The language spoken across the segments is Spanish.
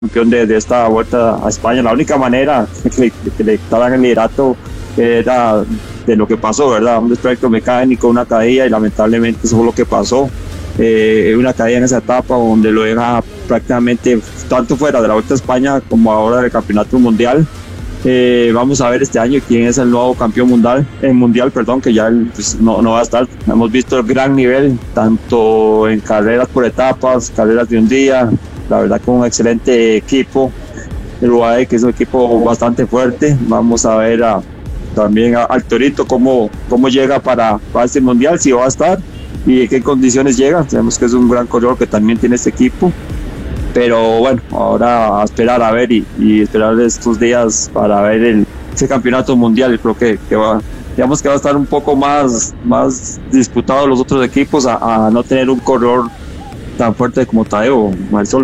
campeón de esta vuelta a España. La única manera que le quitaran el liderato era de lo que pasó, ¿verdad? Un defecto mecánico, una caída, y lamentablemente eso fue lo que pasó. Una caída en esa etapa donde lo deja prácticamente tanto fuera de la Vuelta a España como ahora del Campeonato Mundial. Vamos a ver este año quién es el nuevo campeón mundial, que ya pues, no va a estar. Hemos visto el gran nivel tanto en carreras por etapas, carreras de un día, la verdad con un excelente equipo, el UAE, que es un equipo bastante fuerte. Vamos a ver también al Torito cómo llega para este mundial, si va a estar y en qué condiciones llega. Sabemos que es un gran corredor que también tiene este equipo, pero bueno, ahora a esperar a ver y esperar estos días para ver ese campeonato mundial. Creo que va a estar un poco más disputado los otros equipos a no tener un corredor tan fuerte como Tadeo, Marisol.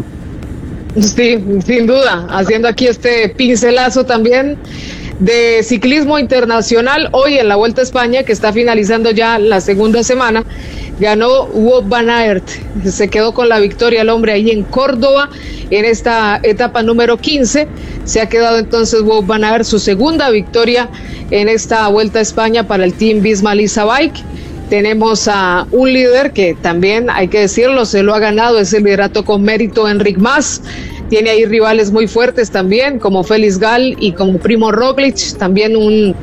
Sí, sin duda, haciendo aquí este pincelazo también de ciclismo internacional. Hoy en la Vuelta a España, que está finalizando ya la segunda semana, ganó Wout van Aert, se quedó con la victoria el hombre ahí en Córdoba en esta etapa número 15. Se ha quedado entonces Wout van Aert su segunda victoria en esta Vuelta a España para el Team Visma-Lease Bike. Tenemos a un líder que también, hay que decirlo, se lo ha ganado, es el liderato con mérito Enric Mas. Tiene ahí rivales muy fuertes también, como Félix Gall y como Primo Roglic. También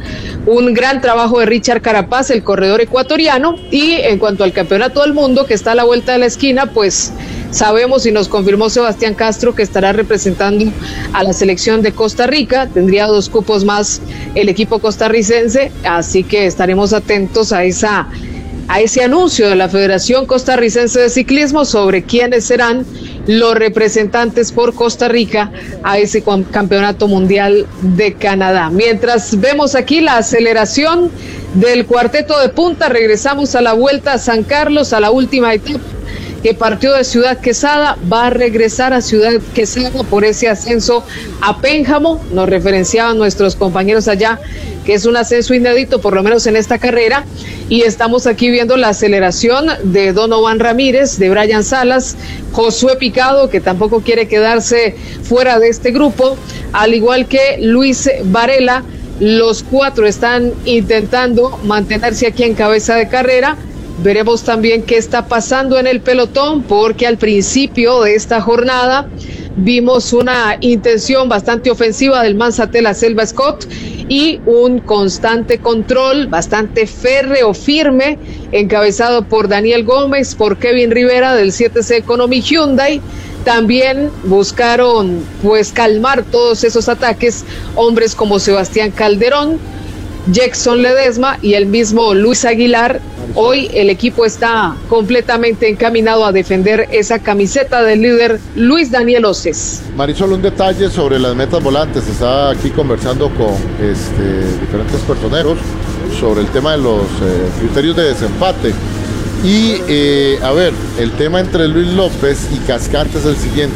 un gran trabajo de Richard Carapaz, el corredor ecuatoriano. Y en cuanto al campeonato del mundo, que está a la vuelta de la esquina, pues sabemos y nos confirmó Sebastián Castro que estará representando a la selección de Costa Rica. Tendría 2 cupos más el equipo costarricense, así que estaremos atentos a ese anuncio de la Federación Costarricense de Ciclismo sobre quiénes serán los representantes por Costa Rica a ese campeonato mundial de Canadá. Mientras vemos aquí la aceleración del cuarteto de punta, regresamos a la Vuelta a San Carlos, a la última etapa que partió de Ciudad Quesada, va a regresar a Ciudad Quesada por ese ascenso a Pénjamo. Nos referenciaban nuestros compañeros allá que es un ascenso inédito, por lo menos en esta carrera, y estamos aquí viendo la aceleración de Donovan Ramírez, de Brian Salas, Josué Picado, que tampoco quiere quedarse fuera de este grupo, al igual que Luis Varela. Los 4 están intentando mantenerse aquí en cabeza de carrera. Veremos también qué está pasando en el pelotón, porque al principio de esta jornada vimos una intención bastante ofensiva del Mansatella Selva Scott y un constante control bastante férreo, firme, encabezado por Daniel Gómez, por Kevin Rivera del 7C Economy Hyundai. También buscaron pues calmar todos esos ataques hombres como Sebastián Calderón, Jackson Ledesma y el mismo Luis Aguilar. Hoy el equipo está completamente encaminado a defender esa camiseta del líder Luis Daniel Oces. Marisol, un detalle sobre las metas volantes. Estaba aquí conversando con diferentes personeros sobre el tema de los criterios de desempate. Y a ver, el tema entre Luis López y Cascante es el siguiente.